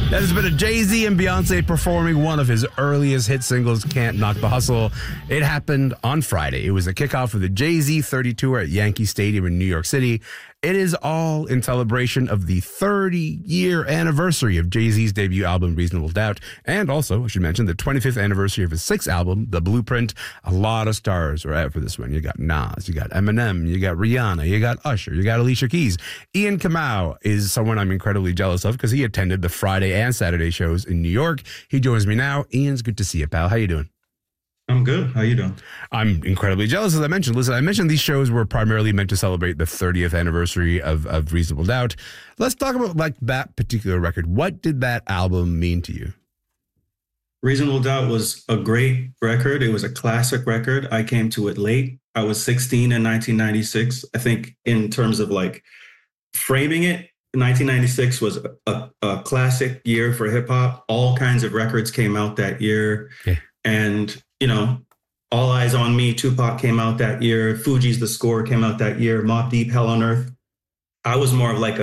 That has been a Jay-Z and Beyonce performing one of his earliest hit singles, Can't Knock the Hustle. It happened on Friday. It was the kickoff of the Jay-Z 30 tour at Yankee Stadium in New York City. It is all in celebration of the 30-year anniversary of Jay-Z's debut album, Reasonable Doubt, and also, I should mention, the 25th anniversary of his sixth album, The Blueprint. A lot of stars were out for this one. You got Nas, you got Eminem, you got Rihanna, you got Usher, you got Alicia Keys. Ian Kamau is someone I'm incredibly jealous of because he attended the Friday and Saturday shows in New York. He joins me now. Ian's good to see you, pal. How you doing? I'm good. How you doing? I'm incredibly jealous, as I mentioned. Listen, I mentioned these shows were primarily meant to celebrate the 30th anniversary of Reasonable Doubt. Let's talk about like that particular record. What did that album mean to you? Reasonable Doubt was a great record. It was a classic record. I came to it late. I was 16 in 1996. I think in terms of like framing it, 1996 was a classic year for hip hop. All kinds of records came out that year. Yeah. And, you know, All Eyes on Me, Tupac came out that year. Fugees The Score came out that year. Mobb Deep, Hell on Earth. I was more of like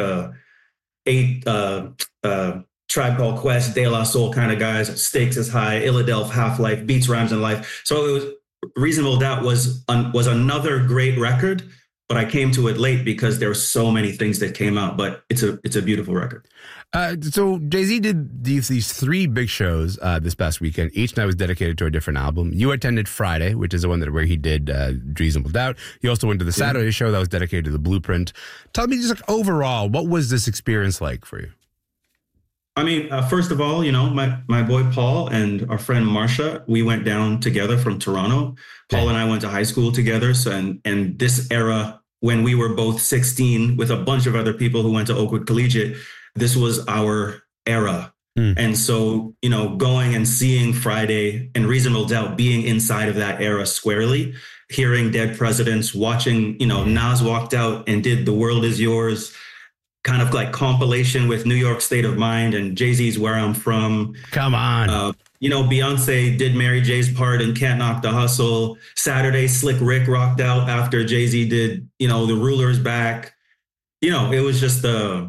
Tribe Called Quest, De La Soul kind of guys. Stakes is High, Illadelph, Half-Life, Beats, Rhymes, and Life. So it was Reasonable Doubt was another great record, but I came to it late because there were so many things that came out. But it's a beautiful record. So Jay-Z did these three big shows this past weekend. Each night was dedicated to a different album. You attended Friday, which is the one where he did Reasonable Doubt. You also went to the Saturday show that was dedicated to The Blueprint. Tell me, just like overall, what was this experience like for you? I mean, first of all, you know, my boy Paul and our friend Marsha, we went down together from Toronto. Paul and I went to high school together. So and this era, when we were both 16 with a bunch of other people who went to Oakwood Collegiate, this was our era. And so, you know, going and seeing Friday and Reasonable Doubt being inside of that era squarely, hearing Dead Presidents, watching, you know, Nas walked out and did The World Is Yours, kind of like compilation with New York State of Mind and Jay-Z's Where I'm From. Come on. You know, Beyonce did Mary J's part in Can't Knock the Hustle. Saturday, Slick Rick rocked out after Jay-Z did, you know, The Ruler's Back. You know, it was just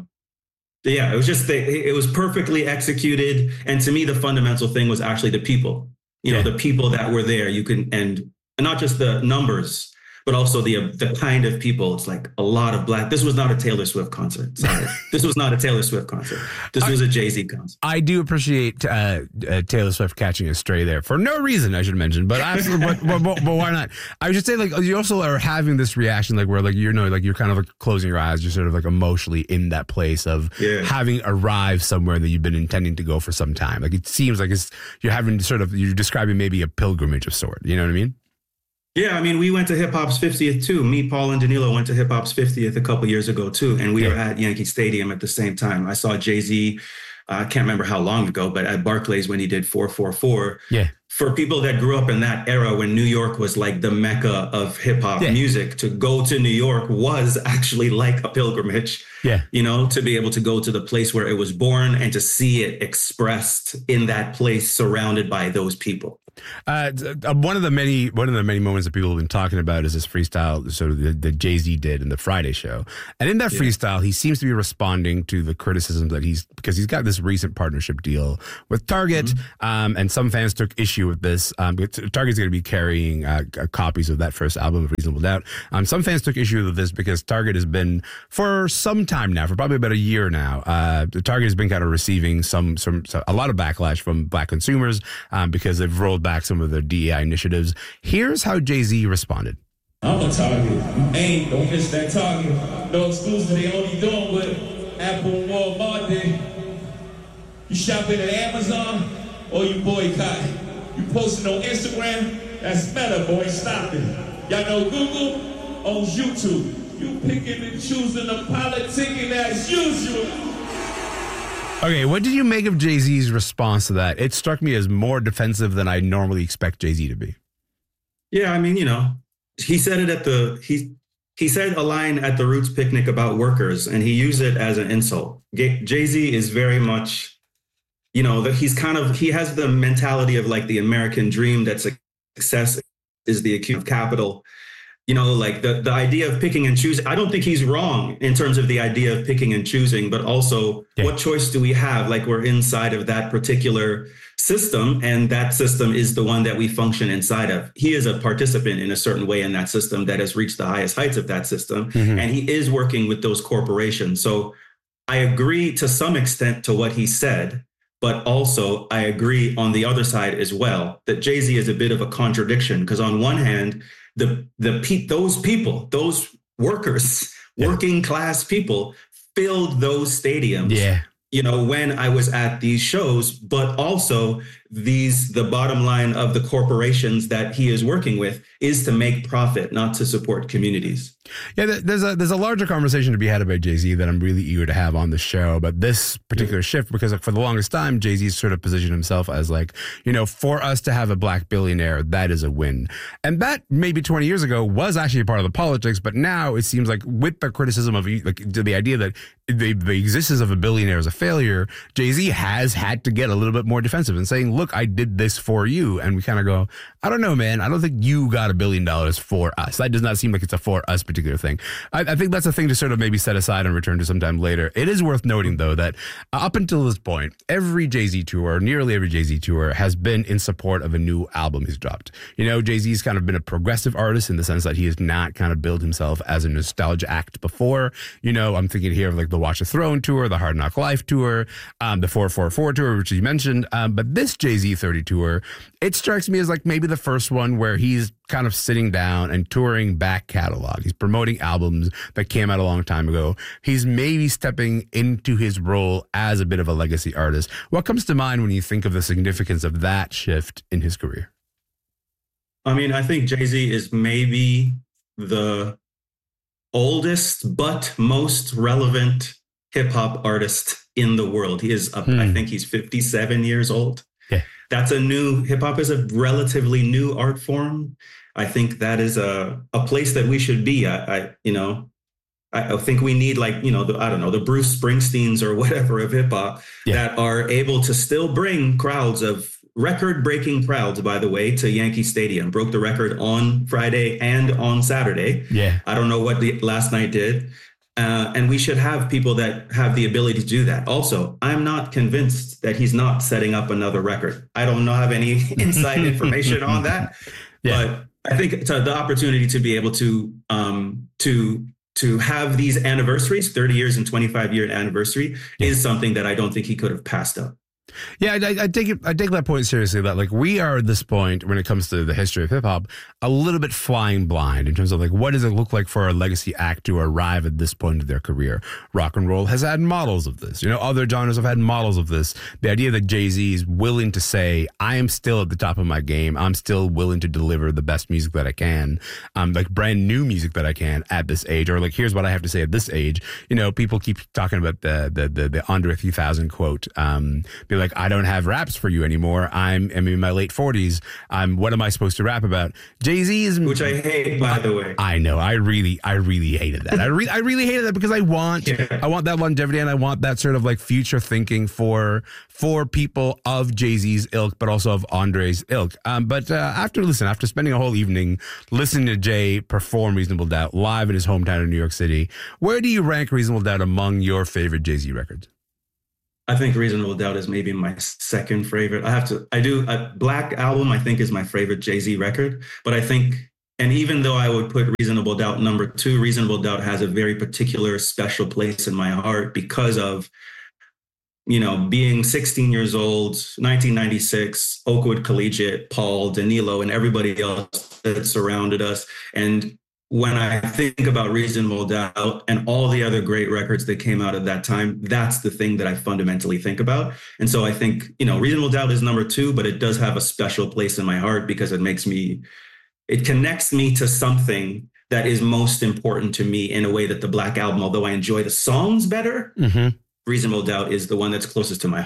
it was perfectly executed. And to me, the fundamental thing was actually the people, you know, the people that were there. You can, and not just the numbers, but also the kind of people. It's like a lot of black. This was not a Taylor Swift concert. Sorry. This was not a Taylor Swift concert. This was a Jay-Z concert. I do appreciate Taylor Swift catching a stray there for no reason, I should mention, but absolutely, but why not? I should say, like, you also are having this reaction, like where, like, you know, like you're kind of like closing your eyes, you're sort of like emotionally in that place of having arrived somewhere that you've been intending to go for some time. Like it seems like you're describing maybe a pilgrimage of sort. You know what I mean? Yeah, I mean, we went to hip hop's 50th too. Me, Paul, and Danilo went to hip hop's 50th a couple years ago too, and we were at Yankee Stadium at the same time. I saw Jay-Z. I can't remember how long ago, but at Barclays when he did 444. Yeah. For people that grew up in that era when New York was like the mecca of hip hop music, to go to New York was actually like a pilgrimage. Yeah. You know, to be able to go to the place where it was born and to see it expressed in that place surrounded by those people. One of the many moments that people have been talking about is this freestyle sort of that Jay-Z did in the Friday show. And in that freestyle, he seems to be responding to the criticism that because he's got this recent partnership deal with Target. And some fans took issue with this. Target's going to be carrying copies of that first album of Reasonable Doubt. Some fans took issue with this because Target has been, for some time now, for probably about a year now, Target has been kind of receiving a lot of backlash from black consumers because they've rolled back some of their DEI initiatives. Here's how Jay-Z responded. I'm a Target. Ain't don't miss that Target. No exclusive, they only doing what Apple and Walmart did. You shopping at Amazon or you boycott? You posting on Instagram? That's Meta, boy. Stop it. Y'all know Google owns YouTube. You picking and choosing the politicking as usual. Okay, what did you make of Jay-Z's response to that? It struck me as more defensive than I normally expect Jay-Z to be. Yeah, I mean, you know, he said it he said a line at the Roots picnic about workers, and he used it as an insult. Jay-Z is very much, you know, that he has the mentality of like the American dream, that success is the accumulation of capital. like the idea of picking and choosing. I don't think he's wrong in terms of the idea of picking and choosing, but also what choice do we have? Like, we're inside of that particular system, and that system is the one that we function inside of. He is a participant in a certain way in that system that has reached the highest heights of that system. And he is working with those corporations. So I agree to some extent to what he said, but also I agree on the other side as well, that Jay-Z is a bit of a contradiction, because on one hand, those workers, working class people filled those stadiums. Yeah. When I was at these shows, but also the bottom line of the corporations that he is working with is to make profit, not to support communities. Yeah, there's a larger conversation to be had about Jay-Z that I'm really eager to have on the show, but this particular shift, because for the longest time, Jay-Z's sort of positioned himself as like, for us to have a black billionaire, that is a win. And that maybe 20 years ago was actually a part of the politics, but now it seems like with the criticism of the idea that the existence of a billionaire is a failure, Jay-Z has had to get a little bit more defensive and saying, look, I did this for you. And we kind of go, I don't know, man. I don't think you got $1 billion for us. That does not seem like it's a for us particular thing. I think that's a thing to sort of maybe set aside and return to sometime later. It is worth noting, though, that up until this point, every Jay-Z tour, nearly every Jay-Z tour, has been in support of a new album he's dropped. Jay-Z's kind of been a progressive artist in the sense that he has not kind of billed himself as a nostalgia act before. I'm thinking here of like the Watch the Throne tour, the Hard Knock Life tour, the 444 tour, which you mentioned. But this Jay-Z 30 tour, it strikes me as like maybe the first one where he's kind of sitting down and touring back catalog. He's promoting albums that came out a long time ago. He's maybe stepping into his role as a bit of a legacy artist. What comes to mind when you think of the significance of that shift in his career? I mean, I think Jay-Z is maybe the oldest but most relevant hip hop artist in the world. He is, I think he's 57 years old. Yeah. That's hip hop is a relatively new art form. I think that is a place that we should be. I think we need the Bruce Springsteens or whatever of hip hop that are able to still bring crowds of record-breaking crowds, by the way, to Yankee Stadium. Broke the record on Friday and on Saturday. Yeah. I don't know what the last night did. And we should have people that have the ability to do that. Also, I'm not convinced that he's not setting up another record. I don't have any inside information on that. But I think the opportunity to be able to have these anniversaries, 30 years and 25-year anniversary, is something that I don't think he could have passed up. Yeah, I take that point seriously, that like we are at this point when it comes to the history of hip hop a little bit flying blind in terms of like what does it look like for a legacy act to arrive at this point of their career. Rock and roll has had models of this. Other genres have had models of this. The idea that Jay-Z is willing to say, I am still at the top of my game. I'm still willing to deliver the best music that I can, like brand new music that I can at this age, or like here's what I have to say at this age. People keep talking about the Andre 3000 quote. Be like, I don't have raps for you anymore. I'm in my late 40s. What am I supposed to rap about? Jay-Z is, which I hate, by the way. I know. I really hated that. I really hated that because I want that longevity, and I want that sort of like future thinking for people of Jay-Z's ilk, but also of Andre's ilk. But after spending a whole evening listening to Jay perform Reasonable Doubt live in his hometown in New York City, where do you rank Reasonable Doubt among your favorite Jay-Z records? I think Reasonable Doubt is maybe my second favorite. Black Album, I think, is my favorite Jay-Z record. But I think, and even though I would put Reasonable Doubt number 2, Reasonable Doubt has a very particular special place in my heart because of, being 16 years old, 1996, Oakwood Collegiate, Paul, Danilo, and everybody else that surrounded us. And when I think about Reasonable Doubt and all the other great records that came out at that time, that's the thing that I fundamentally think about. And so I think, Reasonable Doubt is number 2, but it does have a special place in my heart because it connects me to something that is most important to me in a way that the Black Album, although I enjoy the songs better, Reasonable Doubt is the one that's closest to my heart.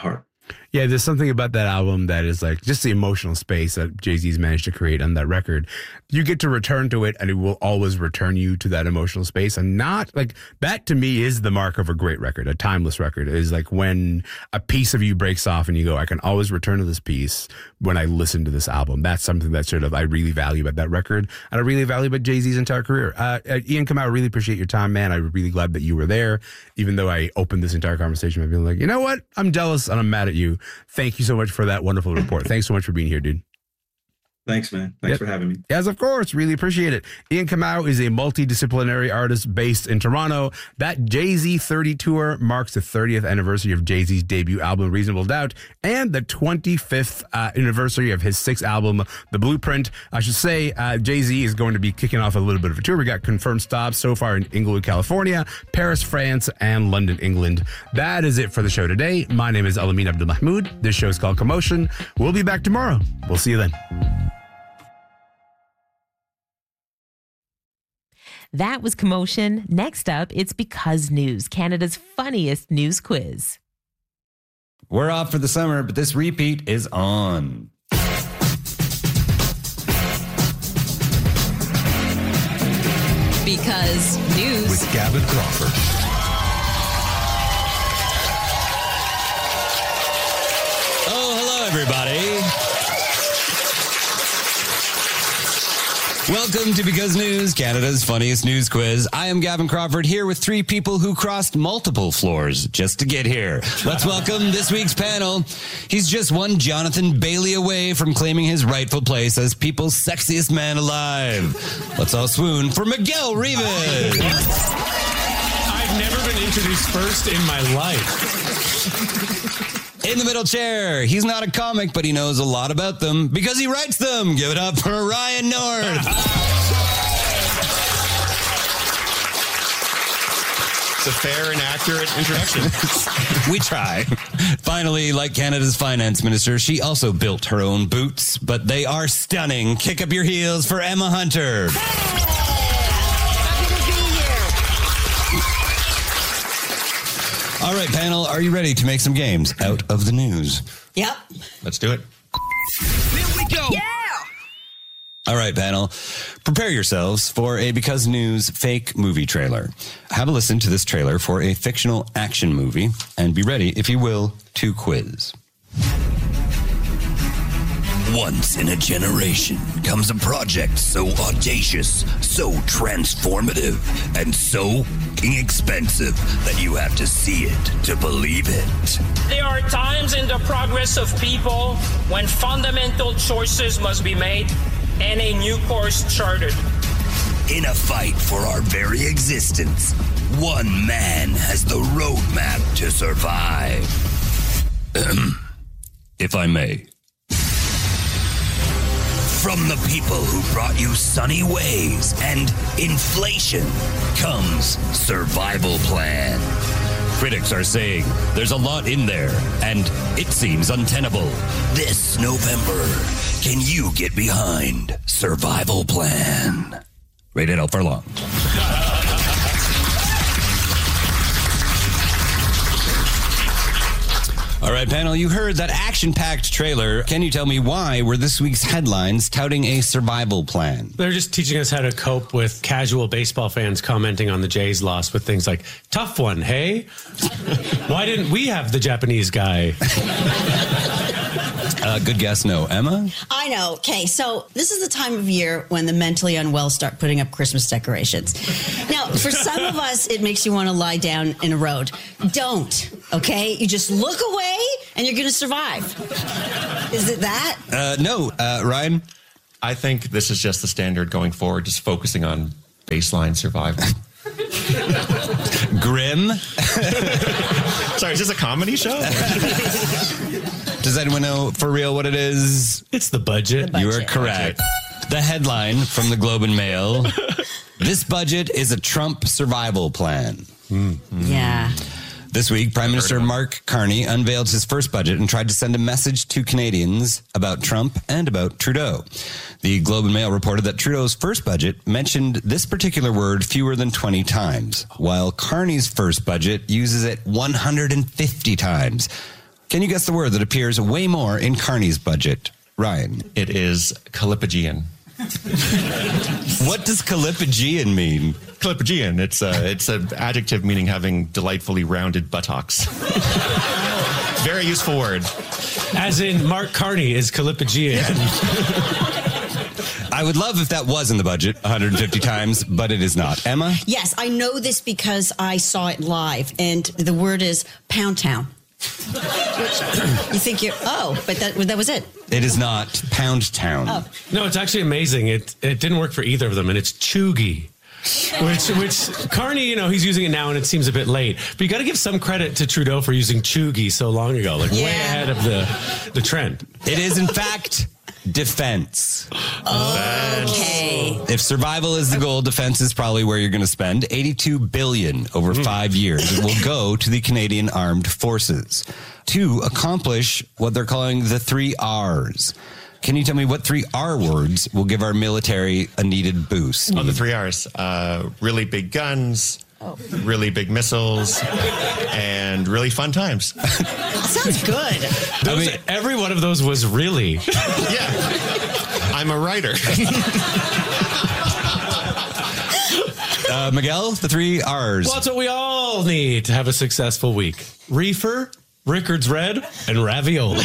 Yeah, there's something about that album that is like just the emotional space that Jay-Z's managed to create on that record. You get to return to it and it will always return you to that emotional space. And not like that to me is the mark of a great record, a timeless record. It is like when a piece of you breaks off and you go, I can always return to this piece when I listen to this album. That's something that sort of I really value about that record. And I really value about Jay-Z's entire career. Ian Kamau, I really appreciate your time, man. I'm really glad that you were there, even though I opened this entire conversation by being like, you know what? I'm jealous and I'm mad at you. Thank you so much for that wonderful report. Thanks so much for being here, dude. Thanks, man. Thanks for having me. Yes, of course. Really appreciate it. Ian Kamau is a multidisciplinary artist based in Toronto. That Jay-Z 30 tour marks the 30th anniversary of Jay-Z's debut album, Reasonable Doubt, and the 25th anniversary of his sixth album, The Blueprint. I should say Jay-Z is going to be kicking off a little bit of a tour. We got confirmed stops so far in Inglewood, California, Paris, France, and London, England. That is it for the show today. My name is Alamin Abdelmahmoud. This show is called Commotion. We'll be back tomorrow. We'll see you then. That was Commotion. Next up, it's Because News, Canada's funniest news quiz. We're off for the summer, but this repeat is on. Because News with Gavin Crawford. Oh, hello, everybody. Welcome to Because News, Canada's funniest news quiz. I am Gavin Crawford, here with three people who crossed multiple floors just to get here. Let's welcome this week's panel. He's just one Jonathan Bailey away from claiming his rightful place as people's sexiest man alive. Let's all swoon for Miguel Rivas. I've never been introduced first in my life. In the middle chair, he's not a comic, but he knows a lot about them because he writes them. Give it up for Ryan North. It's a fair and accurate introduction. We try. Finally, like Canada's finance minister, she also built her own boots, but they are stunning. Kick up your heels for Emma Hunter. All right, panel, are you ready to make some games out of the news? Yep. Let's do it. Here we go. Yeah. All right, panel, prepare yourselves for a Because News fake movie trailer. Have a listen to this trailer for a fictional action movie and be ready, if you will, to quiz. Once in a generation comes a project so audacious, so transformative, and so inexpensive that you have to see it to believe it. There are times in the progress of people when fundamental choices must be made and a new course charted. In a fight for our very existence, one man has the roadmap to survive. If I may. From the people who brought you sunny ways and inflation comes Survival Plan. Critics are saying there's a lot in there and it seems untenable. This November, can you get behind Survival Plan? Rated L for long. All right, panel, you heard that action-packed trailer. Can you tell me why were this week's headlines touting a survival plan? They're just teaching us how to cope with casual baseball fans commenting on the Jays' loss with things like, tough one, hey? Why didn't we have the Japanese guy? Good guess, no. Emma? I know. Okay, so this is the time of year when the mentally unwell start putting up Christmas decorations. Now, for some of us, it makes you want to lie down in a road. Don't, okay? You just look away and you're going to survive. Is it that? No. Ryan? I think this is just the standard going forward, just focusing on baseline survival. Grim? Sorry, is this a comedy show? Does anyone know for real what it is? It's the budget. You are correct. The headline from the Globe and Mail. This budget is a Trump survival plan. Yeah. This week, Prime Minister Mark Carney unveiled his first budget and tried to send a message to Canadians about Trump and about Trudeau. The Globe and Mail reported that Trudeau's first budget mentioned this particular word fewer than 20 times, while Carney's first budget uses it 150 times. Can you guess the word that appears way more in Carney's budget? Ryan. It is Callipygian. What does Callipygian mean? Callipygian. It's an adjective meaning having delightfully rounded buttocks. Very useful word. As in, Mark Carney is Callipygian. I would love if that was in the budget 150 times, but it is not. Emma? Yes, I know this because I saw it live, and the word is Pound Town. You think but that was it. It is not Pound Town. Oh. No, it's actually amazing. It didn't work for either of them, and it's Cheugy. Which Carney, he's using it now, and it seems a bit late. But you got to give some credit to Trudeau for using Cheugy so long ago, way ahead of the trend. It is, in fact, defense. Okay. If survival is the goal, defense is probably where you're going to spend. $82 billion over 5 years. It will go to the Canadian Armed Forces to accomplish what they're calling the 3 R's. Can you tell me what 3 R words will give our military a needed boost? Oh, the 3 R's. Really big guns, really big missiles, and really fun times. Sounds good. Every one of those was really. Yeah. I'm a writer. Miguel, the 3 R's. Well, that's what we all need to have a successful week. Reefer, Rickard's Red, and ravioli.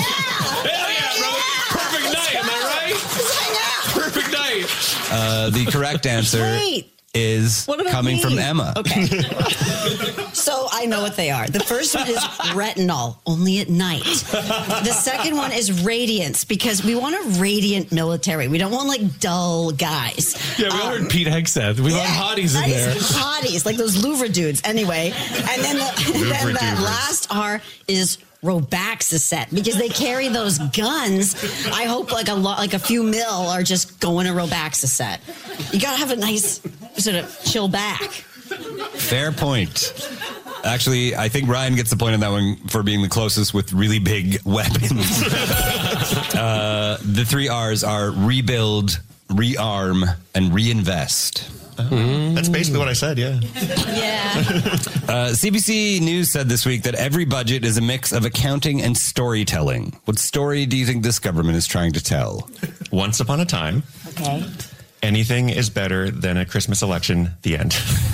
The correct answer is coming from Emma. Okay. So I know what they are. The first one is retinol, only at night. The second one is radiance, because we want a radiant military. We don't want dull guys. Yeah, we all heard Pete Hegseth. We want hotties in there. Hotties, like those Louvre dudes. Anyway, and then the last R is Robaxacet, because they carry those guns. I hope a few mil are just going to Robaxacet. You gotta have a nice sort of chill back. Fair point. Actually, I think Ryan gets the point on that one for being the closest with really big weapons. The 3 R's are rebuild, rearm, and reinvest. That's basically what I said, yeah. Yeah. CBC News said this week that every budget is a mix of accounting and storytelling. What story do you think this government is trying to tell? Once upon a time. Okay. Anything is better than a Christmas election, the end.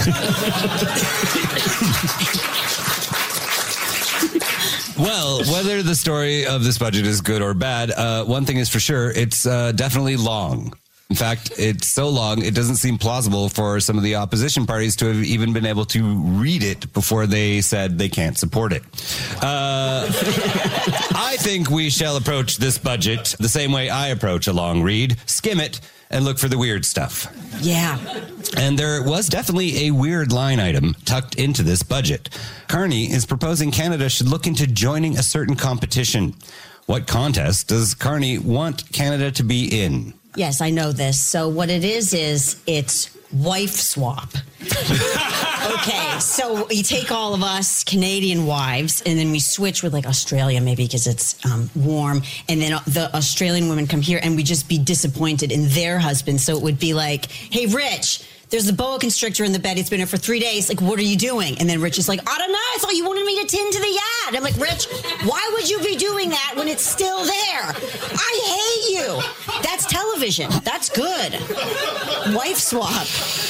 Well, whether the story of this budget is good or bad, one thing is for sure, it's definitely long. In fact, it's so long, it doesn't seem plausible for some of the opposition parties to have even been able to read it before they said they can't support it. I think we shall approach this budget the same way I approach a long read. Skim it and look for the weird stuff. Yeah. And there was definitely a weird line item tucked into this budget. Carney is proposing Canada should look into joining a certain competition. What contest does Carney want Canada to be in? Yes, I know this. So what it is it's wife swap. Okay, so you take all of us Canadian wives, and then we switch with Australia, maybe because it's warm, and then the Australian women come here, and we just be disappointed in their husbands. So it would be like, hey, Rich, there's the boa constrictor in the bed. It's been here for 3 days. What are you doing? And then Rich is like, I don't know. I thought you wanted me to tend to the yacht. I'm like, Rich, why would you be doing that when it's still there? I hate you. That's television. That's good. Wife swap.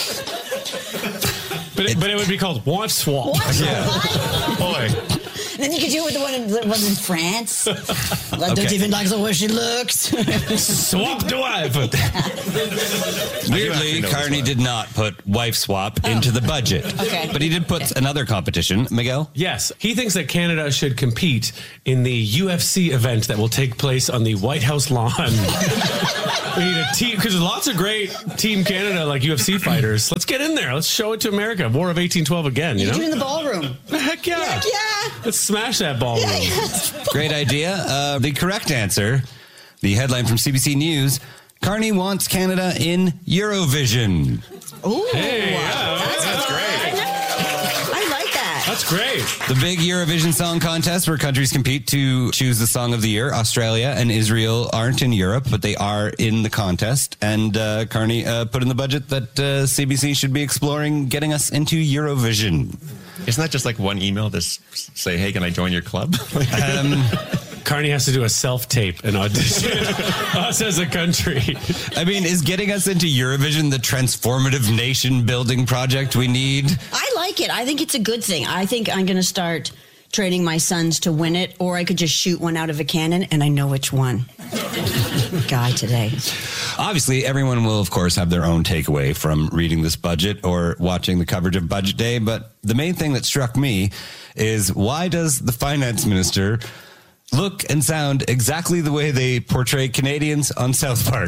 But it would be called wife swap. What? Yeah. Boy. And then you could do it with the one in France. I don't even like the way she looks. Swap the wife. Weirdly, Carney did not put wife swap into the budget. Okay. But he did put another competition. Miguel? Yes. He thinks that Canada should compete in the UFC event that will take place on the White House lawn. We need a team, because there's lots of great Team Canada, UFC fighters. Let's get in there. Let's show it to America. War of 1812 again, you know? do it in the ballroom. Heck yeah. Heck yeah. Let's smash that ballroom. Great idea. The correct answer, the headline from CBC News, Carney wants Canada in Eurovision. Ooh. Hey, yeah. That's great. I like that. That's great. The big Eurovision Song Contest where countries compete to choose the song of the year. Australia and Israel aren't in Europe, but they are in the contest. And Carney put in the budget that CBC should be exploring getting us into Eurovision. Isn't that just like one email to say, hey, can I join your club? Carney has to do a self-tape and audition us as a country. I mean, is getting us into Eurovision the transformative nation-building project we need? I like it. I think it's a good thing. I think I'm going to start training my sons to win it, or I could just shoot one out of a cannon, and I know which one. Guy today. Obviously, everyone will, of course, have their own takeaway from reading this budget or watching the coverage of Budget Day. But the main thing that struck me is, why does the finance minister look and sound exactly the way they portray Canadians on South Park?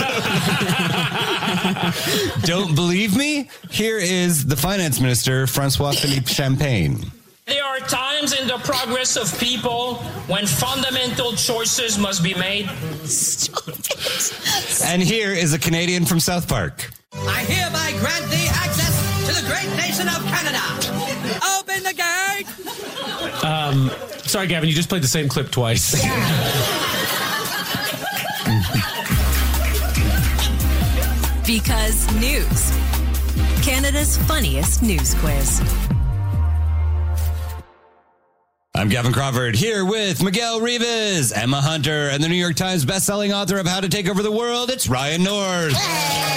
Don't believe me? Here is the finance minister, Francois-Philippe Champagne. There are times in the progress of people when fundamental choices must be made. And here is a Canadian from South Park. I hereby grant thee access to the great nation of Canada. Open the gate! Sorry, Gavin, you just played the same clip twice. Because news. Canada's funniest news quiz. I'm Gavin Crawford here with Miguel Rivas, Emma Hunter, and the New York Times bestselling author of How to Take Over the World. It's Ryan North.